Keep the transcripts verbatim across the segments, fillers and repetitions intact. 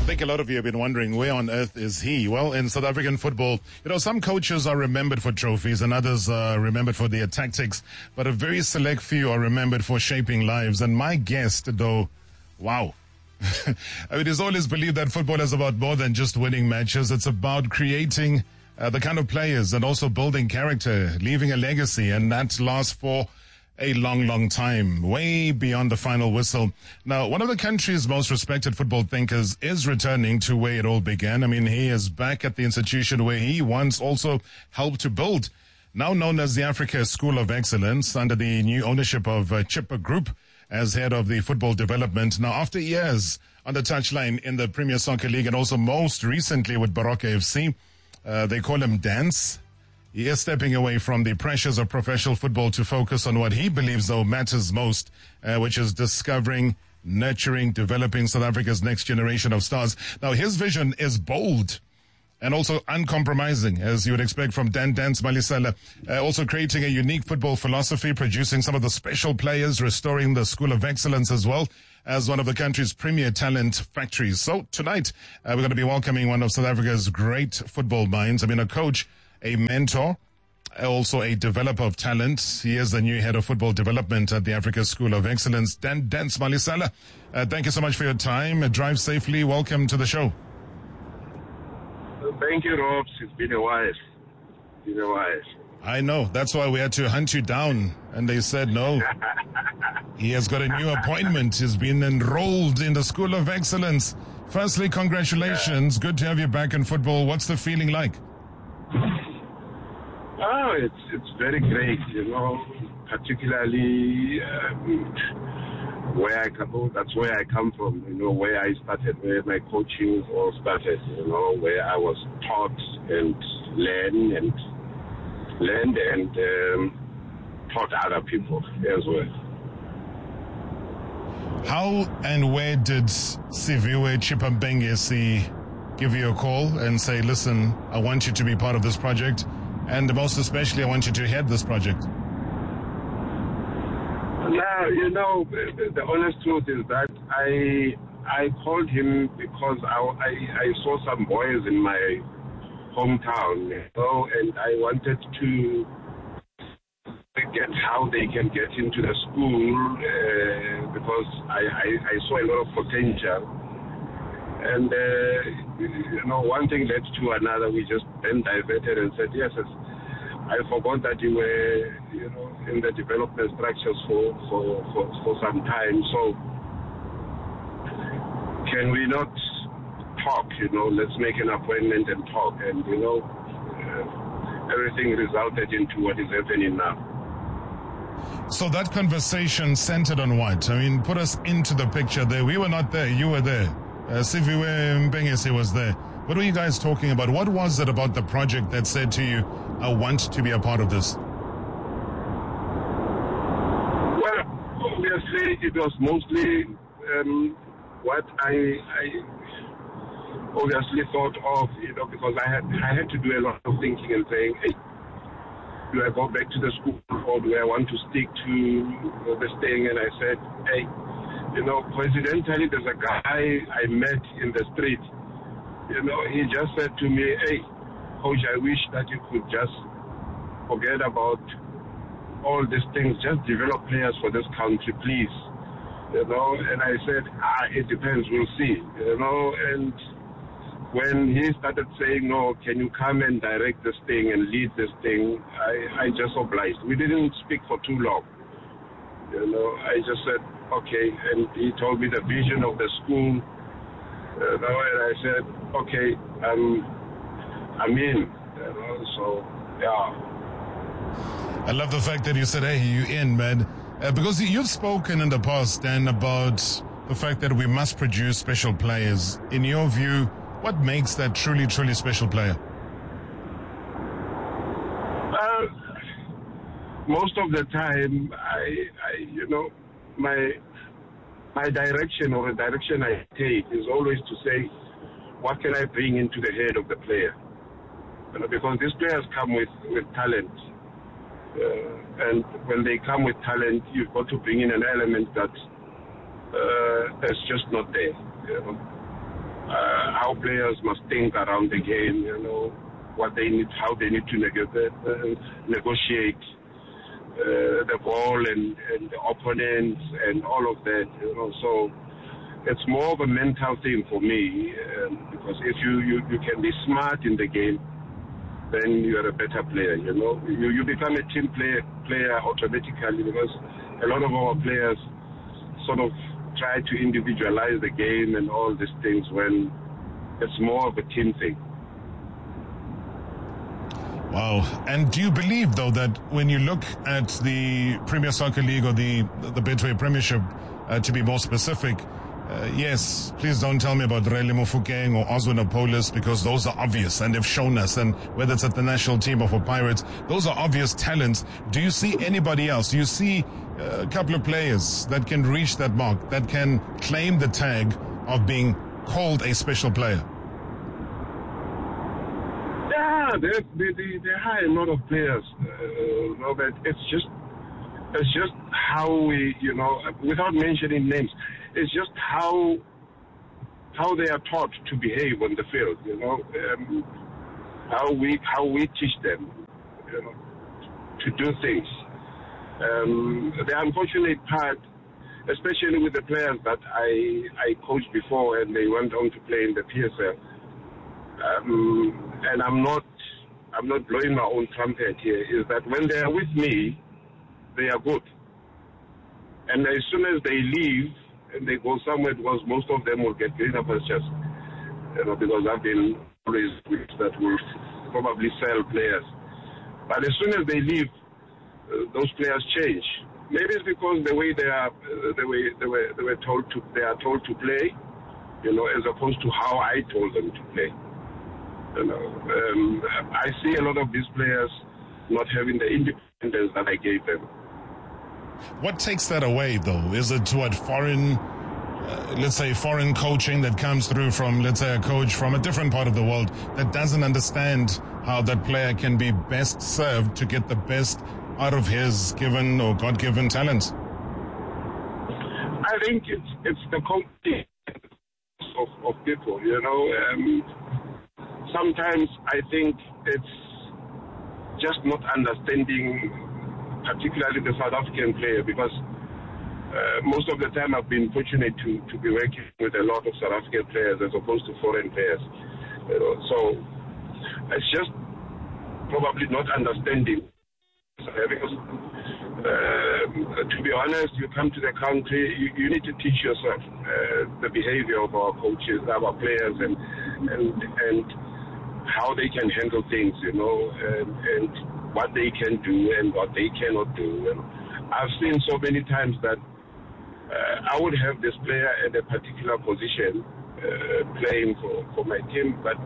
think a lot of you have been wondering, where on earth is he? Well, in South African football, you know, some coaches are remembered for trophies and others are remembered for their tactics, but a very select few are remembered for shaping lives. And my guest, though, wow. I mean, it's always believed that football is about more than just winning matches. It's about creating uh, the kind of players and also building character, leaving a legacy, and that lasts for a long, long time, way beyond the final whistle. Now, one of the country's most respected football thinkers is returning to where it all began. I mean, he is back at the institution where he once also helped to build, now known as the Africa School of Excellence, under the new ownership of uh, Chipper Group as head of the football development. Now, after years on the touchline in the Premier Soccer League and also most recently with Baroka F C, uh, they call him Dance. He is stepping away from the pressures of professional football to focus on what he believes, though, matters most, uh, which is discovering, nurturing, developing South Africa's next generation of stars. Now, his vision is bold and also uncompromising, as you would expect from Dan Dance Malisela, uh, also creating a unique football philosophy, producing some of the special players, restoring the School of Excellence as well as one of the country's premier talent factories. So tonight, uh, we're going to be welcoming one of South Africa's great football minds. I mean, a coach, a mentor, also a developer of talent. He is the new head of football development at the Africa School of Excellence, Dan Dance Malisela. Uh, thank you so much for your time. Uh, drive safely. Welcome to the show. Thank you, Robs. It's been a while. It's been a while. I know. That's why we had to hunt you down. And they said no. He has got a new appointment. He's been enrolled in the School of Excellence. Firstly, congratulations. Yeah. Good to have you back in football. What's the feeling like? Oh, it's it's very great, you know, particularly um, where I come, that's where I come from, you know, where I started, where my coaching all started, you know, where I was taught and learned and learned and um, taught other people as well. How and where did Siviwe Chipambengesi give you a call and say, listen, I want you to be part of this project, and most especially I want you to head this project? Now, you know, the, the honest truth is that I I called him because I, I, I saw some boys in my hometown, you know, and I wanted to get how they can get into the school uh, because I, I, I saw a lot of potential. And, uh, you know, one thing led to another. We just then diverted and said, yes, I forgot that you were, you know, in the development structures for, for, for, for some time. So can we not talk, you know, let's make an appointment and talk. And, you know, uh, everything resulted into what is happening now. So that conversation centered on what? I mean, put us into the picture there. We were not there. You were there. Uh, Siviwe Mbengesi was there. What were you guys talking about? What was it about the project that said to you, I want to be a part of this? Well, obviously it was mostly um, what I, I obviously thought of, you know, because I had I had to do a lot of thinking and saying, hey, do I go back to the school or do I want to stick to this thing? And I said, hey, you know, coincidentally, there's a guy I met in the street. You know, he just said to me, hey, coach, I wish that you could just forget about all these things. Just develop players for this country, please. You know, and I said, ah, it depends, we'll see. You know, and when he started saying, no, can you come and direct this thing and lead this thing, I, I just obliged. We didn't speak for too long. You know, I just said, okay, and he told me the vision of the school, you know, and I said, okay, I'm, I'm in, you know, so, yeah. I love the fact that you said, hey, you in, man, uh, because you've spoken in the past, Dan, about the fact that we must produce special players. In your view, what makes that truly, truly special player? Uh, most of the time, I, I, you know, my my direction or the direction I take is always to say, what can I bring into the head of the player? You know, because these players come with, with talent. Uh, and when they come with talent, you've got to bring in an element that uh, that's just not there. You know? uh, how players must think around the game, you know, what they need, how they need to negotiate, uh, negotiate uh, the ball and, and the opponents and all of that, you know. So it's more of a mental thing for me, um, because if you, you, you can be smart in the game, then you are a better player, you know. You, you become a team player, player automatically, because a lot of our players sort of try to individualize the game and all these things when it's more of a team thing. Wow. And do you believe, though, that when you look at the Premier Soccer League or the, the Betway Premiership, uh, to be more specific, Uh, yes, please don't tell me about Rele Mofokeng or Oswin Opolis, because those are obvious and they've shown us, and whether it's at the national team or for Pirates, those are obvious talents. Do you see anybody else? Do you see uh, a couple of players that can reach that mark, that can claim the tag of being called a special player? Yeah, they, they, they, they hire a lot of players, uh, Robert. It's just, it's just how we, you know, without mentioning names, it's just how how they are taught to behave on the field, you know, um, how we how we teach them, you know, to do things. Um, the unfortunate part, especially with the players that I I coached before and they went on to play in the P S L, um, and I'm not I'm not blowing my own trumpet here, is that when they are with me, they are good, and as soon as they leave and they go somewhere, because most of them will get greener pastures, you know, because I've been always with that will probably sell players. But as soon as they leave, uh, those players change. Maybe it's because the way they are, uh, the way they were, they were told to, they are told to play, you know, as opposed to how I told them to play. You know, um, I see a lot of these players not having the independence that I gave them. What takes that away, though? Is it what foreign, uh, let's say foreign coaching that comes through from, let's say, a coach from a different part of the world that doesn't understand how that player can be best served to get the best out of his given or God-given talents? I think it's it's the coaching of, of people, you know. Um, sometimes I think it's just not understanding particularly the South African player, because uh, most of the time I've been fortunate to, to be working with a lot of South African players as opposed to foreign players. You know, so it's just probably not understanding. Because uh, to be honest, you come to the country, you, you need to teach yourself uh, the behavior of our coaches, our players, and and and how they can handle things, you know, and, and what they can do and what they cannot do. And I've seen so many times that uh, I would have this player at a particular position uh, playing for, for my team, but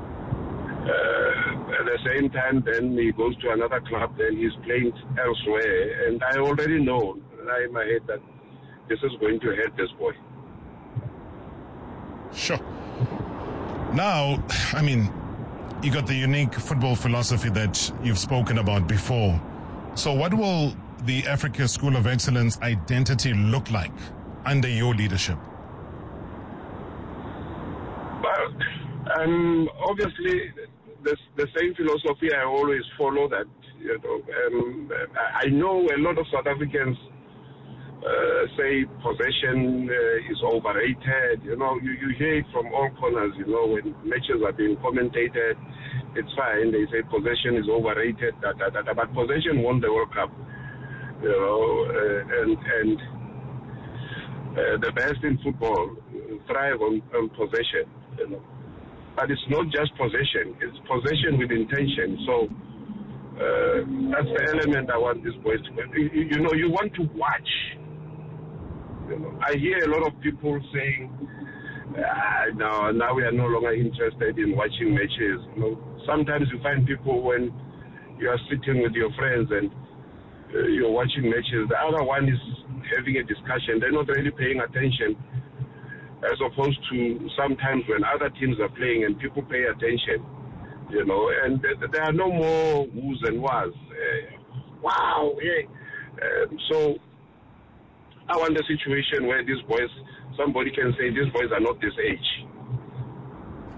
uh, at the same time then he goes to another club and he's playing elsewhere, and I already know in my head that this is going to hurt this boy. Sure. Now, I mean, you got the unique football philosophy that you've spoken about before. So what will the Africa School of Excellence identity look like under your leadership? Well, um, obviously, the, the same philosophy I always follow, that, you know, um, I know a lot of South Africans Uh, say possession uh, is overrated. You know, you, you hear it from all corners, you know, when matches are being commentated, it's fine. They say possession is overrated, da, da, da, da, but possession won the World Cup, you know, uh, and, and uh, the best in football thrive on, on possession, you know. But it's not just possession, it's possession with intention. So uh, that's the element I want these boys to you, you know, you want to watch. I hear a lot of people saying, ah, no, now we are no longer interested in watching matches. You know, sometimes you find people when you are sitting with your friends and uh, you're watching matches, the other one is having a discussion. They're not really paying attention, as opposed to sometimes when other teams are playing and people pay attention, you know, and there are no more who's and was. Uh, wow, yeah. Um, so I want a situation where these boys, somebody can say these boys are not this age.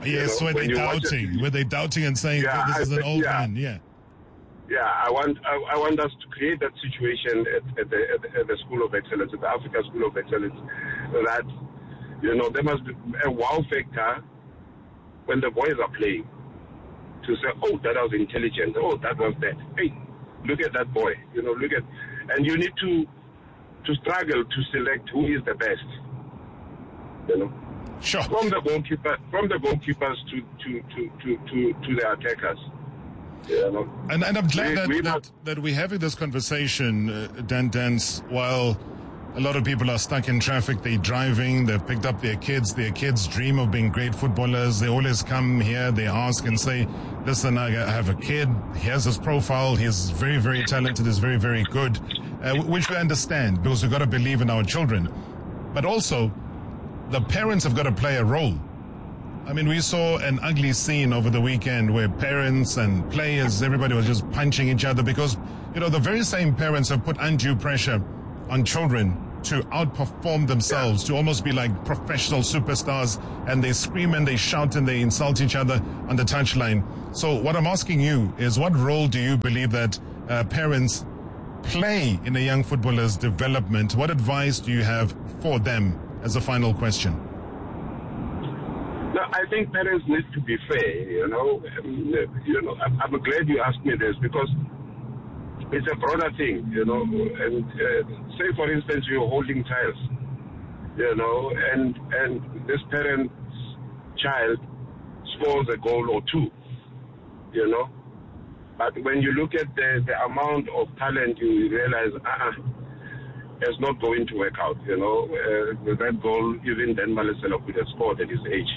Yes, you know, were they doubting? Were they doubting and saying, Yeah, oh, this I is an think- old yeah. man? Yeah. Yeah, I want I, I want us to create that situation at, at, the, at, the, at the School of Excellence, at the Africa School of Excellence, that, you know, there must be a wow factor when the boys are playing to say, oh, that was intelligent, oh, that was that. Hey, look at that boy, you know, look at, and you need to to struggle to select who is the best, you know. Sure. From the goalkeeper, from the goalkeepers to to to to to, to the attackers. You know. And, and I'm glad We- that, we that, must- that we're having this conversation, uh, Dan Dance, while a lot of people are stuck in traffic. They're driving, they've picked up their kids. Their kids dream of being great footballers. They always come here, they ask and say, listen, I have a kid. Here's his profile. He's very, very talented. He's very, very good, uh, which we understand because we've got to believe in our children. But also, the parents have got to play a role. I mean, we saw an ugly scene over the weekend where parents and players, everybody was just punching each other because, you know, the very same parents have put undue pressure on children to outperform themselves, to almost be like professional superstars, and they scream and they shout and they insult each other on the touchline. So what I'm asking you is, what role do you believe that uh, parents play in a young footballer's development? What advice do you have for them as a final question? No, I think parents need to be fair, you know. Um, you know, I'm, I'm glad you asked me this because it's a broader thing, you know. And uh, say, for instance, you're holding child, you know, and and this parent's child scores a goal or two, you know. But when you look at the, the amount of talent, you realize, uh-uh, it's not going to work out, you know. Uh, with that goal, even Dan Malisela could have scored at his age.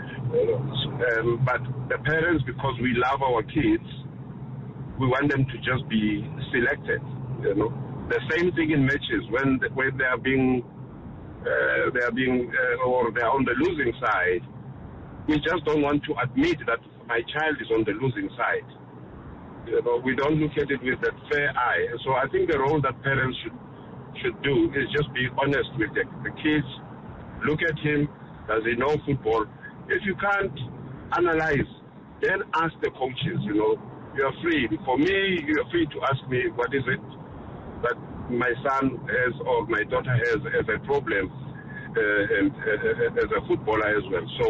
Um, but the parents, because we love our kids, we want them to just be selected. You know, the same thing in matches when when they are being uh, they are being uh, or they are on the losing side. We just don't want to admit that my child is on the losing side. You know, we don't look at it with that fair eye. So I think the role that parents should should do is just be honest with the, the kids. Look at him. Does he know football? If you can't analyze, then ask the coaches, you know. You are free. For me, you are free to ask me, what is it that my son has or my daughter has as a problem uh, and uh, as a footballer as well. So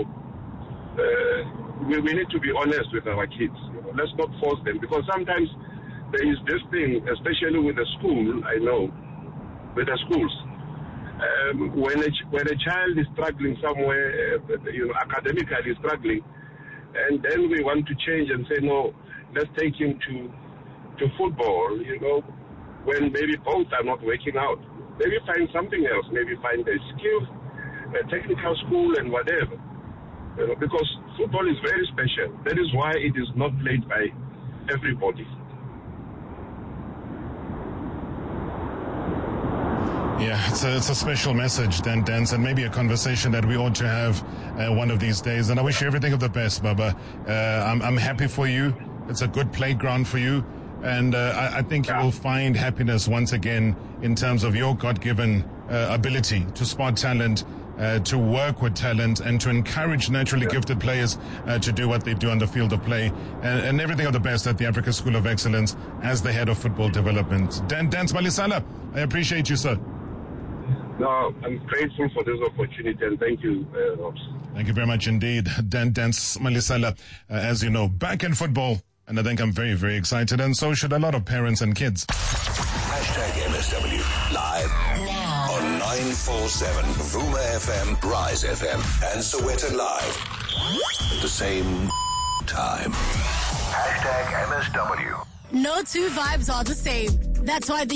uh, we, we need to be honest with our kids. You know. Let's not force them, because sometimes there is this thing, especially with the school, I know, with the schools. Um, when a when a child is struggling somewhere, uh, you know, academically struggling, and then we want to change and say, no, let's take him to to football, you know, when maybe both are not working out. Maybe find something else. Maybe find a skill, a technical school, and whatever. You know, because football is very special. That is why it is not played by everybody. Yeah, it's a, it's a special message, Dan Dance, and maybe a conversation that we ought to have uh, one of these days. And I wish you everything of the best, Baba. Uh, I'm, I'm happy for you. It's a good playground for you. And uh, I, I think you will find happiness once again in terms of your God-given uh, ability to spot talent, uh, to work with talent, and to encourage naturally gifted players uh, to do what they do on the field of play. And, and everything of the best at the Africa School of Excellence as the head of football development. Dan Dance Malisela, I appreciate you, sir. No, I'm grateful for this opportunity, and thank you, uh, Robs. Thank you very much indeed, Dan Dance Malisela. Uh, as you know, back in football, and I think I'm very, very excited, and so should a lot of parents and kids. Hashtag M S W live now on nine four seven Vuma F M, Rise F M, and Sowetan Live at the same time. Hashtag M S W. no two vibes are the same. That's why the